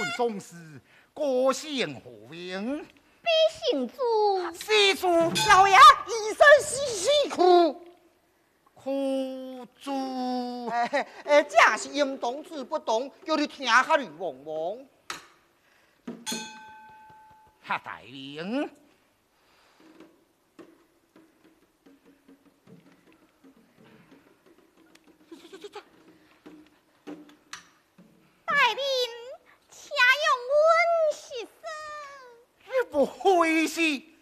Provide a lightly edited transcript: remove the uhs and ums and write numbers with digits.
问总司，国姓何名？ 必姓朱。 西朱老爷一身西苦。 苦朱。 这是音动字不动，叫你听下绿汪汪。 哈大名。 大人，请用温习声。 不会是